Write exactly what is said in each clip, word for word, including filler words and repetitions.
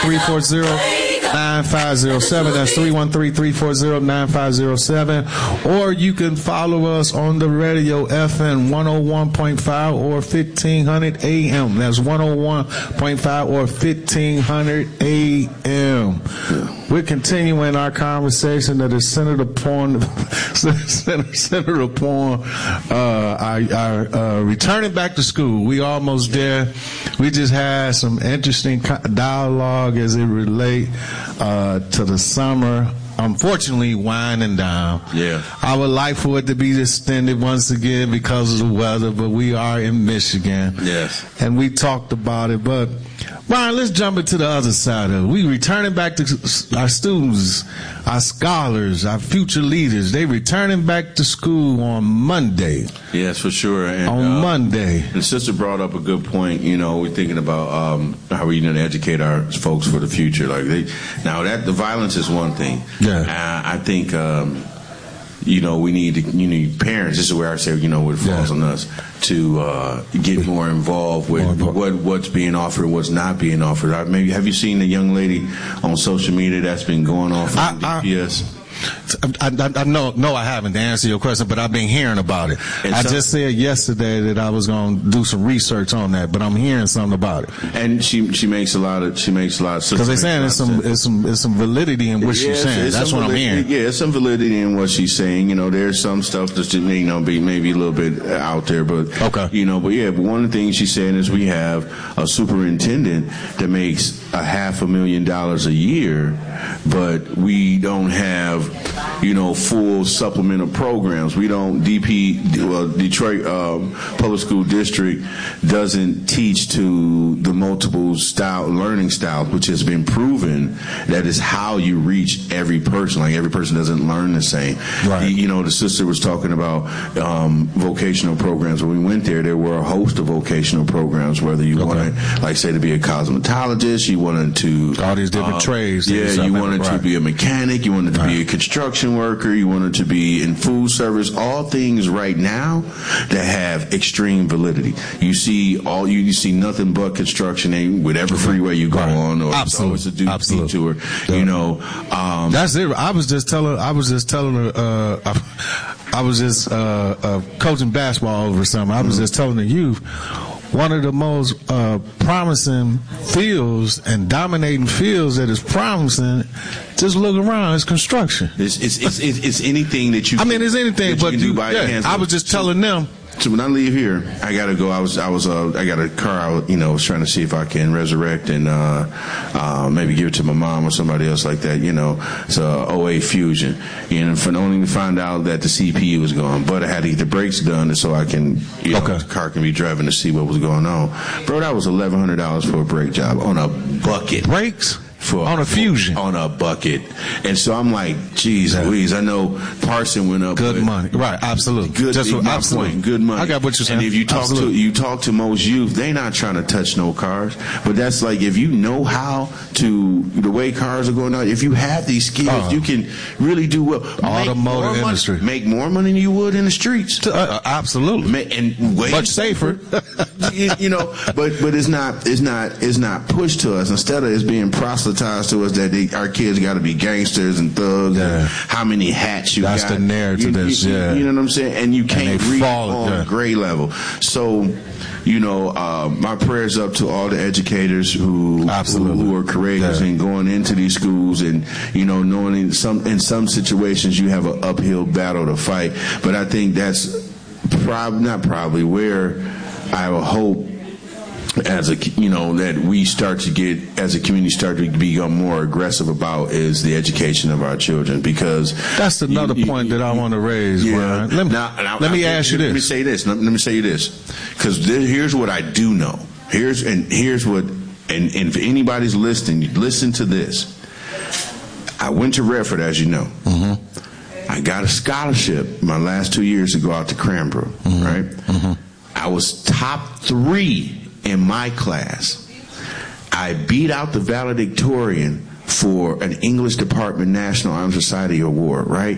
three four zero, nine five zero seven. That's three one three, three four zero, nine five zero seven. Or you can follow us on the radio, F M one oh one point five or fifteen hundred A M. That's one oh one point five or fifteen hundred A M. We're continuing our conversation that is centered upon centered, centered upon uh, our, our uh, returning back to school. We almost there. We just had some interesting dialogue as it relate uh, to the summer. Unfortunately, winding down. Yeah. I would like for it to be extended once again because of the weather, but we are in Michigan. Yes. And we talked about it, but Brian, let's jump into the other side of it. We returning back to our students, our scholars, our future leaders. They returning back to school on Monday. Yes, for sure. And, on uh, Monday. The sister brought up a good point. You know, we're thinking about um, how we're going to educate our folks for the future. Like they, now that the violence is one thing. Yeah. Uh, I think. Um, You know, we need to, you know, parents, this is where I say, you know, it falls yeah. on us to uh, get more involved with more what what's being offered, what's not being offered. I, maybe have you seen the young lady on social media that's been going off on D P S? I, I, I, I know, no, I haven't to answer your question, but I've been hearing about it. And I some, just said yesterday that I was going to do some research on that, but I'm hearing something about it. And she she makes a lot of she makes a lot of because they're saying there's some there's some there's some validity in what yeah, she's saying. It's That's what I'm hearing. Yeah, there's some validity in what she's saying. You know, there's some stuff that's you know be maybe a little bit out there, but okay, you know, but yeah, but one of the things she's saying is we have a superintendent that makes a half a million dollars a year, but we don't have you know full supplemental programs. We don't D P well, Detroit um, Public School District doesn't teach to the multiple style learning styles, which has been proven that is how you reach every person. Like every person doesn't learn the same. Right. You know, the sister was talking about um, vocational programs. When we went there, there were a host of vocational programs. Whether you okay. wanted, like, say, to be a cosmetologist, you wanted to all these different um, trades. Yeah, you wanted right. to be a mechanic. You wanted to right. be a construction worker. You wanted to be in food service. All things right now that have extreme validity. You see all you, you see nothing but construction in whatever freeway you go right. on, or Absolutely. it's a du- Absolutely. detour. Yeah. You know, um, that's it. I was just telling. I was just telling her. Uh, I, I was just uh, uh, coaching basketball over summer. I was mm-hmm. just telling the youth. One of the most uh, promising fields and dominating fields that is promising, just look around, it's construction. It's it's it's, it's, it's anything that you. I mean, it's anything, but you, you yeah, I was just telling them. So when I leave here, I gotta go. I was, I was, uh, I got a car. I, you know, was trying to see if I can resurrect and uh, uh, maybe give it to my mom or somebody else like that. You know, it's a oh eight Fusion, and for only to find out that the C P U was gone. But I had to get the brakes done so I can, you know, okay. the car can be driving to see what was going on. Bro, that was eleven hundred dollars for a brake job on a bucket. Brakes. For, on a Fusion. On a bucket. And so I'm like, geez yeah. Louise, I know Parson went up. Good money. Right, absolutely. Good, Just what, absolutely. Point, good money. I got what you're saying. And if you talk absolutely. to you talk to most youth, they not trying to touch no cars. But that's like, if you know how to, the way cars are going out, if you have these skills, uh, you can really do well. Automotive industry. Money, make more money than you would in the streets. Uh, absolutely. Make, and way much safer. you, you know, but, but it's not, it's not, it's not pushed to us. Instead of it's being proselytized to us that they, our kids got to be gangsters and thugs. Yeah. And how many hats you That's got. That's the narrative. You, this, you, yeah. you know what I'm saying? And you can't and read fall, on yeah. grade level. So, you know, uh, my prayers up to all the educators who Absolutely. who, who are courageous yeah. in going into these schools and, you know, knowing in some in some situations you have an uphill battle to fight. But I think that's prob- not probably where I will hope as a, you know, that we start to get, as a community, start to become more aggressive about is the education of our children, because that's another you, point you, that I want to raise. Yeah. Brian. Let me, now, now, let me now, ask you let this. Let me say this. Let, let me say you this, because here's what I do know. Here's and here's what, and, and if anybody's listening, listen to this. I went to Redford, as you know. Mm-hmm. I got a scholarship my last two years to go out to Cranbrook. Mm-hmm. Right. Mm-hmm. I was top three in my class. I beat out the valedictorian for an English Department National Honor Society Award, right?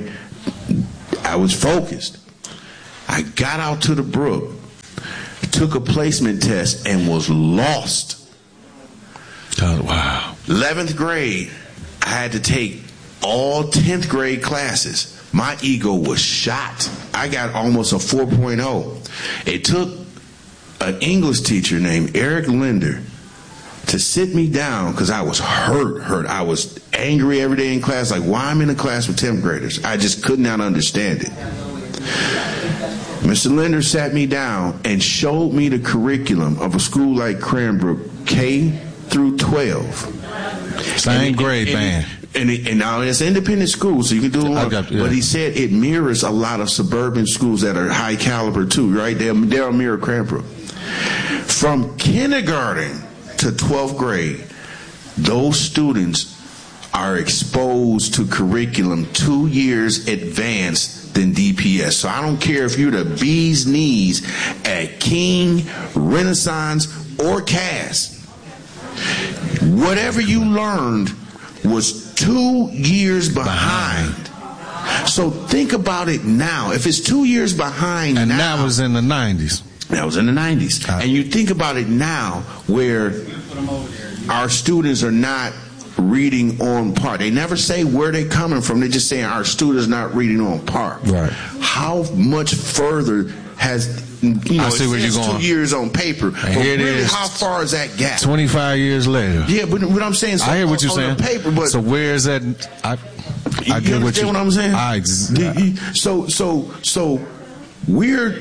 I was focused. I got out to the brook, took a placement test, and was lost. Oh, wow. eleventh grade, I had to take all tenth grade classes. My ego was shot. I got almost a four point oh. It took an English teacher named Eric Linder to sit me down because I was hurt, hurt. I was angry every day in class, like, why I'm in a class with tenth graders? I just could not understand it. Mister Linder sat me down and showed me the curriculum of a school like Cranbrook, K through twelve. Same grade band. And, it, and now it's an independent school, so you can do it alone. Got, yeah. But he said it mirrors a lot of suburban schools that are high caliber too, right? They'll, they'll mirror Cranbrook. From kindergarten to twelfth grade, those students are exposed to curriculum two years advanced than D P S. So I don't care if you're the bee's knees at King, Renaissance, or Cass. Whatever you learned was two years behind. So think about it now. If it's two years behind and now. And that was in the nineties. That was in the nineties. Uh, and you think about it now where our students are not reading on par. They never say where they're coming from. They're just saying our students not reading on par. Right. How much further has... You know, I see where you're going. Two years on paper, and but here it really, is. How far is that gap? Twenty-five years later. Yeah, but what I'm saying, so I hear what on, you're on saying. The paper, but so where is that? I, I you get what, you, what I'm saying. I, I, so, so, so we're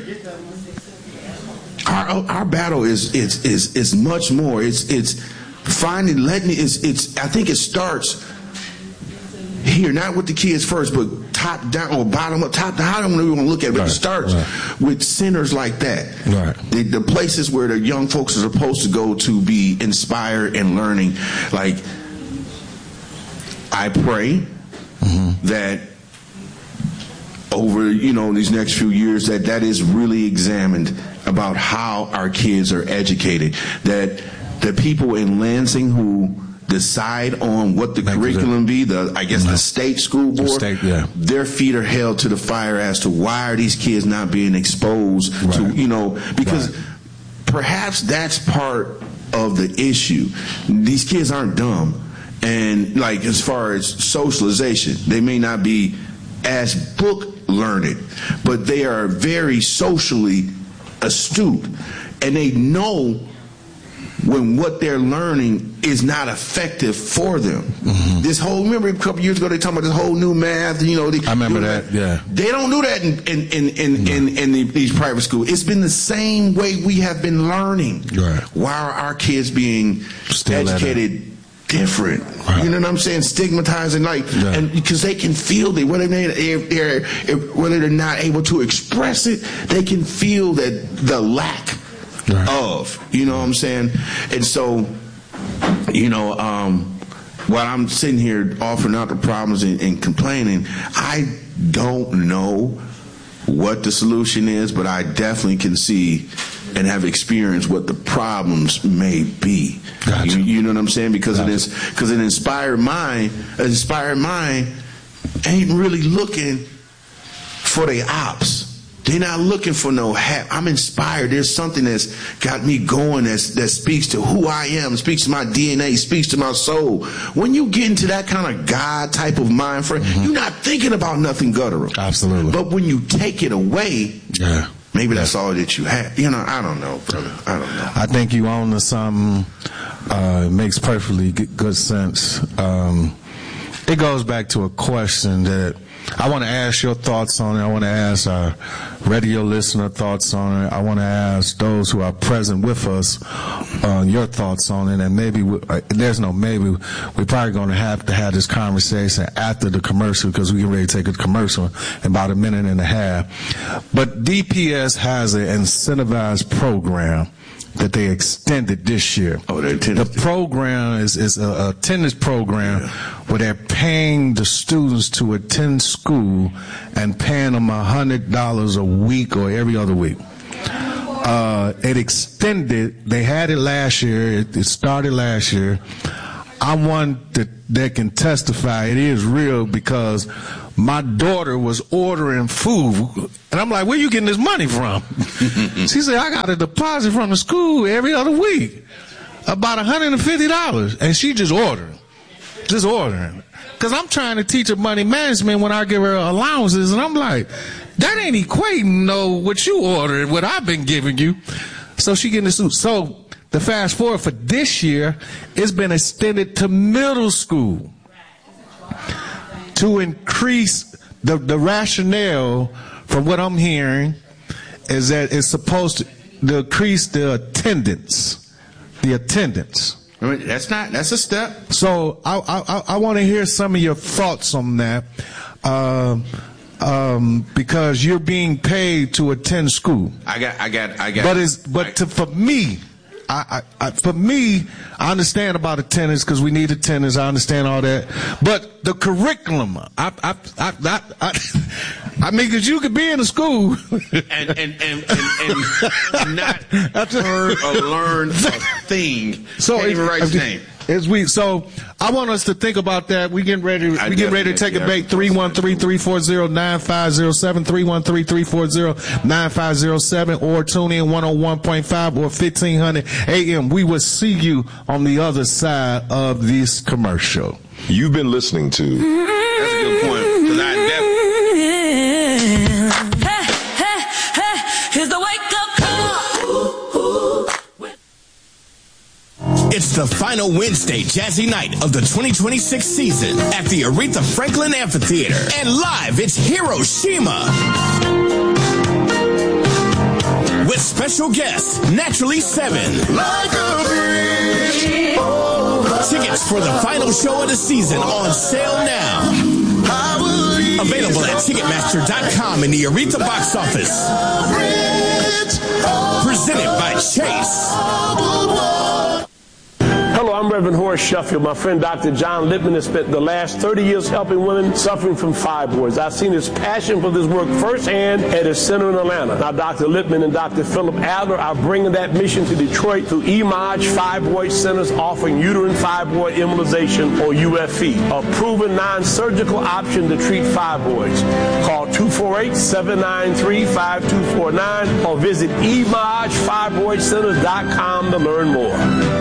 our our battle is is is is much more. It's it's finding letting it's it's. I think it starts here, not with the kids first, but top down or bottom up, top down. I don't know want to look at it, but right, it starts right. with centers like that. Right. The, the places where the young folks are supposed to go to be inspired and learning. Like, I pray mm-hmm. that over, you know, these next few years that that is really examined about how our kids are educated. That the people in Lansing who decide on what the Thank curriculum be, the I guess no. the state school board, the state, yeah. their feet are held to the fire as to why are these kids not being exposed right. to, you know, because right. perhaps that's part of the issue. These kids aren't dumb, and like as far as socialization, they may not be as book learned, but they are very socially astute, and they know when what they're learning is not effective for them. Mm-hmm. This whole, remember a couple years ago they talking about this whole new math, you know. They, I remember that, that, yeah. They don't do that in in in in, no. in, in the, these private schools. It's been the same way we have been learning. Right. Why are our kids being Still educated different? Right. You know what I'm saying? Stigmatizing, like, yeah. and because they can feel it, whether they they're, whether they're not able to express it, they can feel that the lack. Right. Of, you know what I'm saying? And so, you know, um, while I'm sitting here offering out the problems and, and complaining, I don't know what the solution is, but I definitely can see and have experienced what the problems may be. Gotcha. You, you know what I'm saying? Because gotcha. it is because an inspired mind, an inspired mind ain't really looking for the ops. They're not looking for no hat. I'm inspired. There's something that's got me going that's, that speaks to who I am, speaks to my D N A, speaks to my soul. When you get into that kind of God type of mind frame, mm-hmm. you're not thinking about nothing guttural. Absolutely. But when you take it away, yeah. maybe that's all that you have. You know, I don't know, brother. I don't know. I think you own to something. Uh, it makes perfectly good sense. Um, it goes back to a question that I want to ask your thoughts on it. I want to ask our radio listener thoughts on it. I want to ask those who are present with us uh, your thoughts on it. And maybe, we, uh, there's no maybe, we're probably going to have to have this conversation after the commercial because we can really take a commercial in about a minute and a half. But D P S has an incentivized program that they extended this year. Oh, they the program is, is a attendance program yeah. where they're paying the students to attend school and paying them a hundred dollars a week or every other week. Uh, it extended. They had it last year. It, it started last year. I'm one that, that can testify it is real because my daughter was ordering food, and I'm like, where you getting this money from? She said, I got a deposit from the school every other week. about one hundred fifty dollars, and she just ordering, just ordering. Because I'm trying to teach her money management when I give her allowances, and I'm like, that ain't equating no what you ordered, what I've been giving you. So she getting the suit. So the fast forward for this year, it's been extended to middle school to increase the, the rationale from what I'm hearing is that it's supposed to, to increase the attendance, the attendance. I mean, that's not, that's a step. So I I, I want to hear some of your thoughts on that, um, um, because you're being paid to attend school. I got, I got, I got. But it's, but I, to, for me, I, I, I, for me, I understand about attendance because we need attendance. I understand all that. But the curriculum, I, I, I, I, I, I mean, because you could be in the school and and and and, and not heard or learn a thing. So can't even write his name. As we, so I want us to think about that. We getting ready. I we getting ready to take a break. Three one three three four zero nine five zero seven. Three one three three four zero nine five zero seven. Or tune in one oh one point five or fifteen hundred A M. We will see you on the other side of this commercial. You've been listening to. That's a good point. Because I definitely. Hey, hey, hey, here's the wake up call. It's the final Wednesday Jazzy night of the twenty twenty-six season at the Aretha Franklin Amphitheater. And live, it's Hiroshima. With special guests, Naturally Seven. Like a bridge. Tickets for the final show of the season on sale now. Available at Ticketmaster dot com in the Aretha box office. Presented by Chase. Hello, I'm Reverend Horace Sheffield. My friend Doctor John Lippman has spent the last thirty years helping women suffering from fibroids. I've seen his passion for this work firsthand at his center in Atlanta. Now, Doctor Lippman and Doctor Philip Adler are bringing that mission to Detroit through E M O D Fibroid Centers offering uterine fibroid embolization, or U F E, a proven non-surgical option to treat fibroids. Call two four eight, seven nine three, five two four nine or visit E M O D fibroid centers dot com to learn more.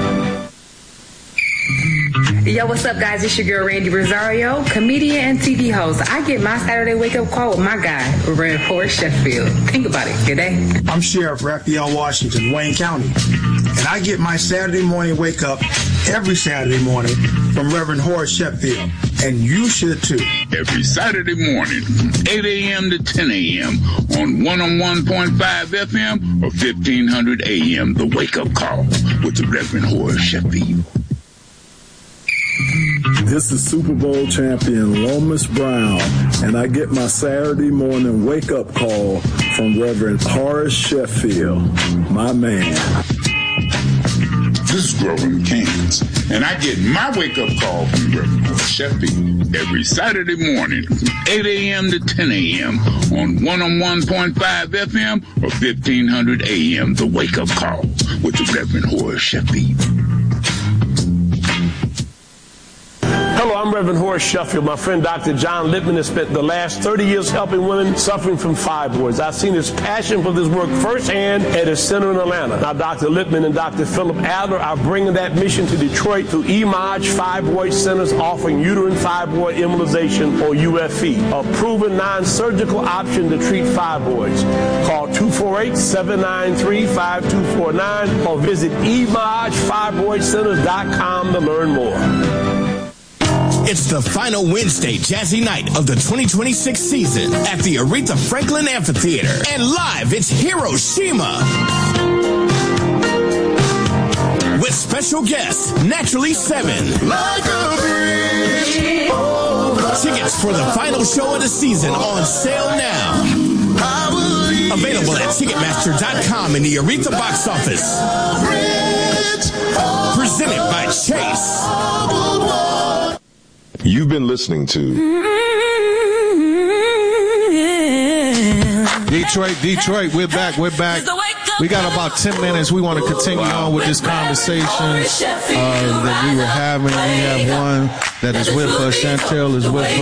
Yo, what's up, guys? It's your girl, Randy Rosario, comedian and T V host. I get my Saturday wake-up call with my guy, Reverend Horace Sheffield. Think about it. Good day. I'm Sheriff Raphael Washington, Wayne County, and I get my Saturday morning wake-up every Saturday morning from Reverend Horace Sheffield, and you should too. Every Saturday morning from eight a.m. to ten a.m. on one oh one point five F M or fifteen hundred A M, The Wake Up Call with the Reverend Horace Sheffield. This is Super Bowl champion Lomas Brown, and I get my Saturday morning wake-up call from Reverend Horace Sheffield, my man. This is Grover McCants, and I get my wake-up call from Reverend Horace Sheffield every Saturday morning from eight a.m. to ten a.m. on one oh one point five F M or fifteen hundred A M, The Wake Up Call with the Reverend Horace Sheffield. Hello, I'm Reverend Horace Sheffield. My friend Doctor John Lippman has spent the last thirty years helping women suffering from fibroids. I've seen his passion for this work firsthand at his center in Atlanta. Now, Doctor Lippman and Doctor Philip Adler are bringing that mission to Detroit through E M O D Fibroid Centers offering uterine fibroid embolization, or U F E, a proven non-surgical option to treat fibroids. Call two four eight, seven nine three, five two four nine or visit E M O D fibroid centers dot com to learn more. It's the final Wednesday Jazzy night of the twenty twenty-six season at the Aretha Franklin Amphitheater. And live, it's Hiroshima. With special guests, Naturally Seven. Like a bridge. Tickets for the final show of the season on sale now. Available at Ticketmaster dot com in the Aretha box office. Presented by Chase. You've been listening to Detroit, Detroit, we're back, we're back. We got about ten minutes. We want to continue on with this conversation uh, that we were having. We have one that is with us. Chantel is with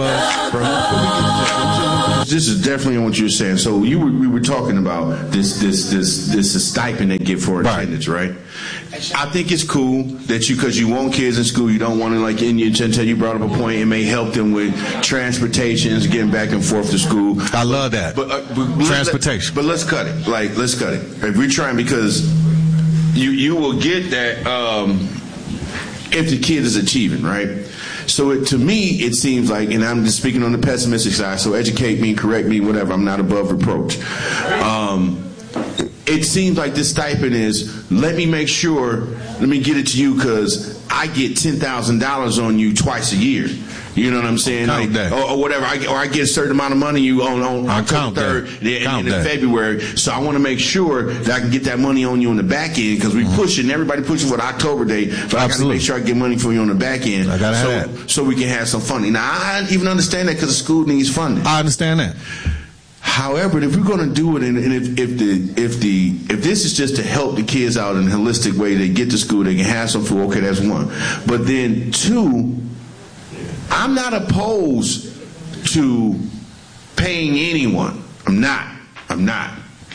us. This is definitely on what you're saying. So you were, we were talking about this this this this stipend they give for attendance, right? I think it's cool that you, because you want kids in school, you don't want to, like, in your, until you brought up a point, it may help them with transportations, getting back and forth to school. I love that. But, uh, but transportation. Let, but let's cut it. Like, let's cut it. If we're trying, because you you will get that um, if the kid is achieving, right? So it, to me, it seems like, and I'm just speaking on the pessimistic side, so educate me, correct me, whatever. I'm not above reproach. Um, it seems like this stipend is, let me make sure, let me get it to you because I get ten thousand dollars on you twice a year. You know what I'm saying? Count like, that. Or, or whatever. I, or I get a certain amount of money you on on I October third and in February. So I want to make sure that I can get that money on you on the back end because we mm-hmm. pushing, everybody pushing for the October date. But Absolutely. I got to make sure I get money for you on the back end. I got to so, have that. So we can have some funding. Now, I even understand that because the school needs funding. I understand that. However, if we're going to do it, and, and if, if the if the if this is just to help the kids out in a holistic way, they get to school, they can have some food. Okay, that's one. But then two, I'm not opposed to paying anyone. I'm not. I'm not.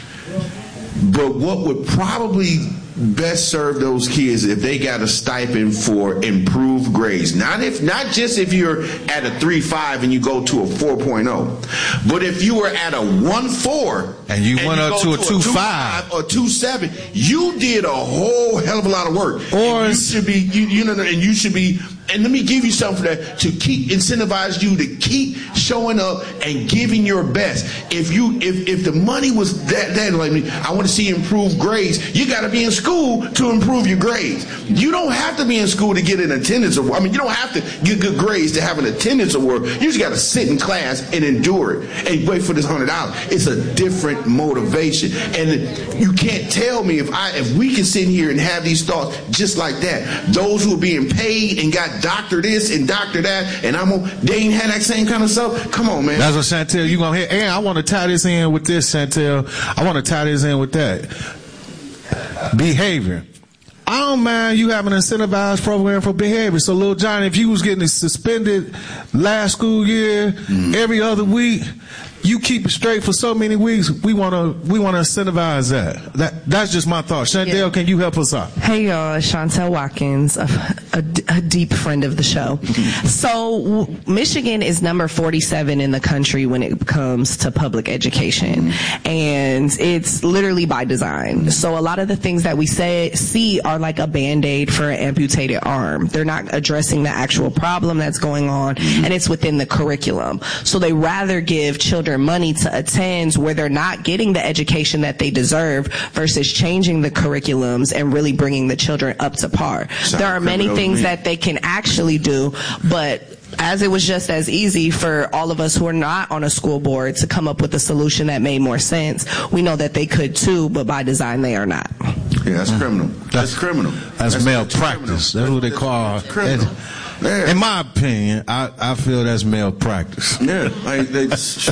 But what would probably best serve those kids if they got a stipend for improved grades. Not if not just if you're at a three point five and you go to a four point oh, but if you were at a one point four and you and went you up to a two point five or two point seven, you did a whole hell of a lot of work. Or you should be you, you know and you should be and let me give you something that to keep incentivize you to keep showing up and giving your best. If you if if the money was that that like me, I want to see improved grades, you got to be in school to improve your grades. You don't have to be in school to get an attendance award. I mean, you don't have to get good grades to have an attendance award. You just got to sit in class and endure it and wait for this hundred dollars. It's a different motivation, and you can't tell me if I if we can sit here and have these thoughts just like that. Those who are being paid and got doctor this and doctor that, and I'm on, they ain't had that same kind of stuff. Come on, man. That's what Chantel, you gonna hear. And I want to tie this in with this, Chantel. I want to tie this in with that. Behavior. I don't mind you having an incentivized program for behavior. So, Lil Johnny, if you was getting suspended last school year, mm. every other week, you keep it straight for so many weeks. We want to we want to incentivize that. That that's just my thought. Chantel, yeah. Can you help us out? Hey y'all, Chantel Watkins, a, a, a deep friend of the show. So Michigan is number forty-seven in the country when it comes to public education, and it's literally by design. So a lot of the things that we say see are like a Band-Aid for an amputated arm. They're not addressing the actual problem that's going on, and it's within the curriculum. So they rather give children money to attend where they're not getting the education that they deserve versus changing the curriculums and really bringing the children up to par. Sound there are many things that they can actually do, but as it was just as easy for all of us who are not on a school board to come up with a solution that made more sense, we know that they could too, but by design they are not. Yeah, that's criminal. That's, that's criminal. That's, that's malpractice. That's what they call it. Criminal. Yeah. In my opinion, I, I feel that's malpractice. Yeah. Like they,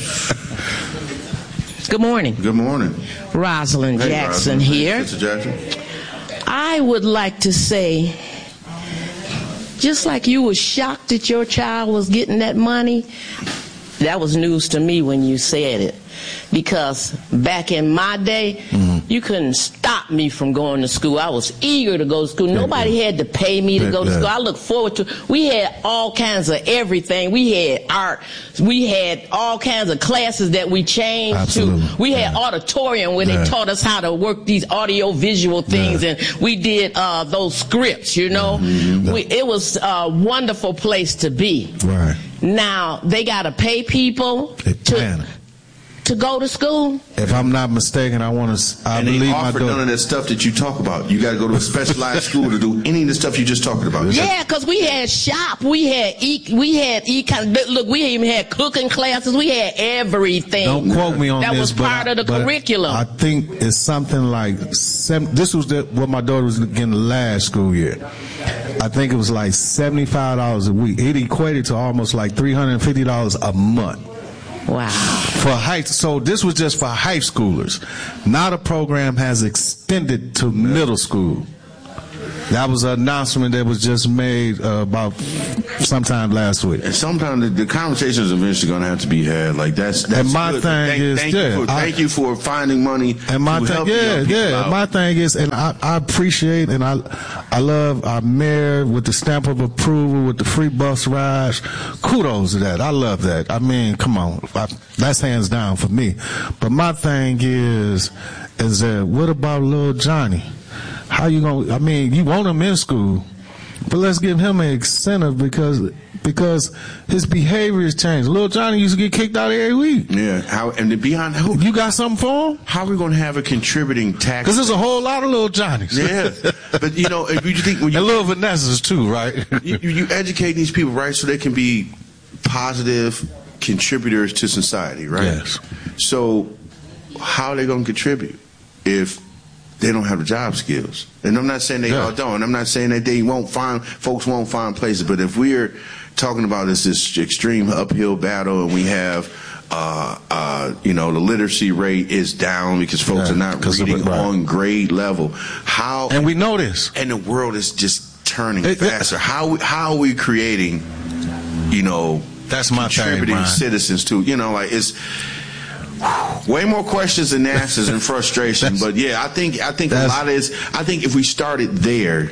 Good morning. Good morning. Rosalind hey, Jackson Rosalind. here. Mister Jackson. I would like to say, just like you were shocked that your child was getting that money, that was news to me when you said it. Because back in my day, mm-hmm. you couldn't stop me from going to school. I was eager to go to school. Nobody had to pay me to go to school. I look forward to it. We had all kinds of everything. We had art. We had all kinds of classes that we changed Absolutely. to. We had yeah. auditorium where yeah. they taught us how to work these audio visual things, yeah. and we did uh, those scripts, you know. Mm-hmm. we, it was a wonderful place to be. Right. Now, they got to pay people to... to go to school? If I'm not mistaken, I want to. I and believe they my offer daughter. none of that stuff that you talk about. You got to go to a specialized school to do any of the stuff you just talking about. Yeah, because we had shop, we had e, we had e kind. Look, we even had cooking classes. We had everything. Don't quote me on that this. That was part I, of the curriculum. I think it's something like seven, this was the, what my daughter was getting last school year. I think it was like seventy-five dollars a week. It equated to almost like three hundred fifty dollars a month. Wow. For high, so this was just for high schoolers. Now the program has extended to middle school. That was an announcement that was just made uh, about sometime last week. And sometimes the, the conversations are eventually going to have to be had. Like that's, that's and my good. thing thank, is, thank, yeah, you for, I, thank you for finding money. And my to thing, help yeah, young people yeah. out. My thing is, and I, I appreciate and I, I love our mayor with the stamp of approval with the free bus rides. Kudos to that. I love that. I mean, come on, I, that's hands down for me. But my thing is, is that what about little Johnny? How you gonna? I mean, you want him in school, but let's give him an incentive because because his behavior has changed. Little Johnny used to get kicked out every week. Yeah, how and to be honest, who, you got something for him? How are we going to have a contributing tax? Because there's a whole lot of little Johnnies. Yeah, but you know, if you think when you, and little Vanessas too, right? you, you educate these people, right, so they can be positive contributors to society, right? Yes. So how are they going to contribute if they don't have the job skills? And I'm not saying they yeah. all don't. I'm not saying that they won't find, folks won't find places. But if we're talking about this, this extreme uphill battle and we have, uh, uh, you know, the literacy rate is down because folks yeah, are not reading right. on grade level. How? And we know this. And the world is just turning it, faster. It, how, how are we creating, you know, that's my contributing thing, citizens to, you know, like it's, way more questions than answers and frustration, but yeah, I think I think a lot of this. I think if we started there,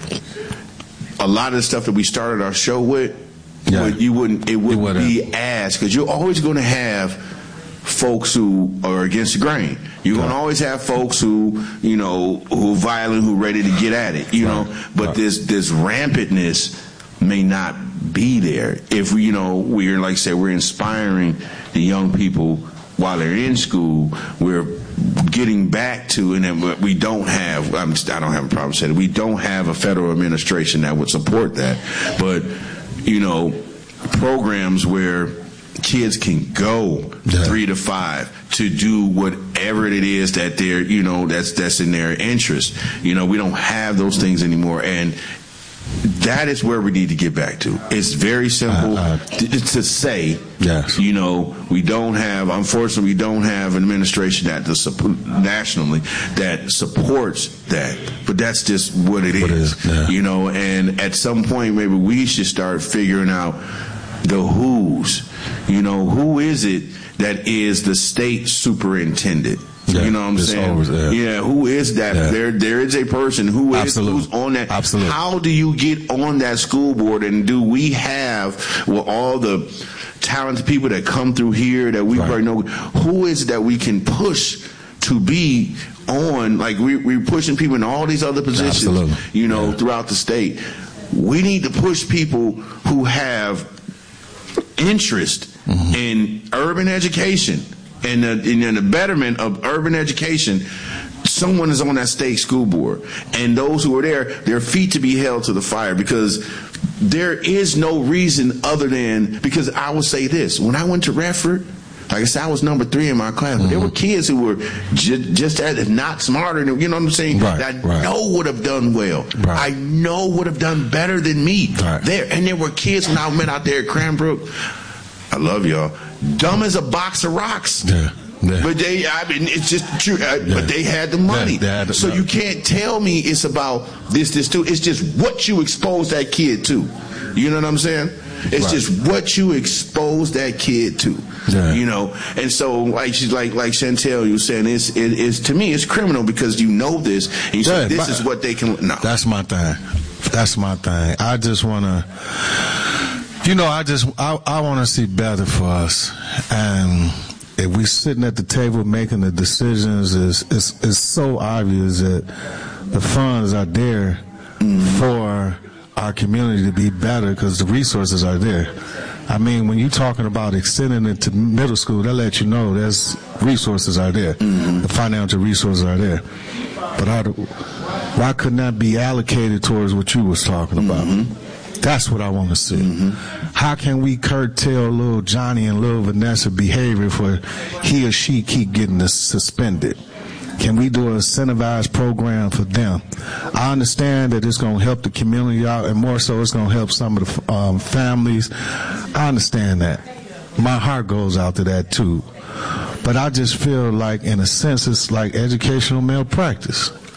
a lot of the stuff that we started our show with, yeah. would, you wouldn't it wouldn't be as because you're always going to have folks who are against the grain. You're going to always have folks who you know who are violent, who are ready to get at it. You right. know, but right. this this rampantness may not be there if we you know we're like I said we're inspiring the young people. While they're in school, we're getting back to, and then we don't have, I'm, I don't have a problem saying it, we don't have a federal administration that would support that. But, you know, programs where kids can go yeah. three to five to do whatever it is that they're, you know, that's, that's in their interest. You know, we don't have those things anymore. And that is where we need to get back to. It's very simple uh, uh, to, to say, yes. you know, we don't have, unfortunately, we don't have an administration that the, nationally that supports that. But that's just what it what is, is yeah. you know, and at some point maybe we should start figuring out the who's, you know, who is it that is the state superintendent? Yeah, you know what I'm saying? Always, yeah. yeah, who is that? Yeah. There, there is a person who is Absolutely. who's on that. Absolutely. How do you get on that school board? And do we have well, all the talented people that come through here that we right. already know? Who is it that we can push to be on? Like we, we're pushing people in all these other positions, Absolutely. you know, yeah. throughout the state. We need to push people who have interest mm-hmm. in urban education. And the, and the betterment of urban education, someone is on that state school board. And those who are there, their feet to be held to the fire because there is no reason other than, because I will say this, when I went to Redford, like I said, I was number three in my class, but mm-hmm. there were kids who were j- just as, if not smarter, you know what I'm saying, right, that I right. know would have done well. Right. I know would have done better than me. Right. There, and there were kids when I went out there at Cranbrook, I love y'all, dumb as a box of rocks. Yeah. Yeah. But they, I mean, it's just true. Uh, yeah. But they had the money. Yeah, had the, so no. you can't tell me it's about this, this, too. It's just what you expose that kid to. You know what I'm saying? It's right. just what you expose that kid to. Yeah. You know? And so, like she's like like Chantel, you were saying, it's, it, it's, to me, it's criminal because you know this. And you yeah, say, this my, is what they can. No. That's my thing. That's my thing. I just want to. You know, I just, I, I want to see better for us. And if we sitting at the table making the decisions, it's, it's, it's so obvious that the funds are there mm-hmm. for our community to be better because the resources are there. I mean, when you're talking about extending it to middle school, that lets you know there's resources are there. Mm-hmm. The financial resources are there. But how do, why couldn't that be allocated towards what you was talking about? Mm-hmm. That's what I want to see. Mm-hmm. How can we curtail little Johnny and little Vanessa behavior for he or she keep getting this suspended? Can we do a incentivized program for them? I understand that it's going to help the community out, and more so it's going to help some of the um, families. I understand that. My heart goes out to that too. But I just feel like, in a sense, it's like educational malpractice.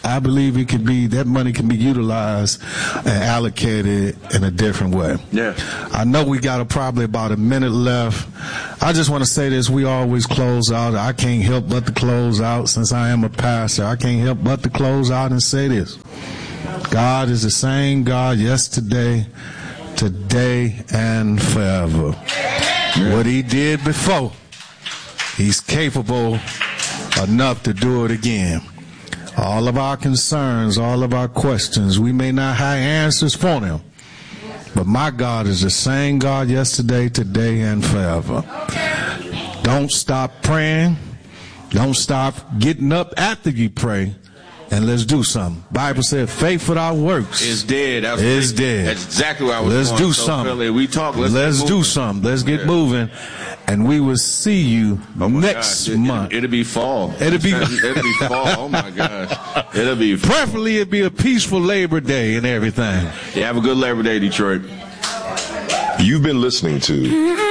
I believe it could be, that money can be utilized and allocated in a different way. Yeah. I know we got a, probably about a minute left. I just want to say this. We always close out. I can't help but to close out since I am a pastor. I can't help but to close out and say this. God is the same God yesterday, today, and forever. Yeah. What he did before, he's capable enough to do it again. All of our concerns, all of our questions, we may not have answers for them, but my God is the same God yesterday, today, and forever. Don't stop praying. Don't stop getting up after you pray. And let's do something. Bible said, faith without works is dead. That's is dead. That's exactly what I was Let's going. do so something. Philly, we talk. Let's, let's do something. Let's get yeah. moving. And we will see you oh next gosh. month. It, it'll be fall. It'll be, it'll be fall. Oh my gosh. It'll be fall. Preferably it'll be a peaceful Labor Day and everything. Yeah, have a good Labor Day, Detroit. You've been listening to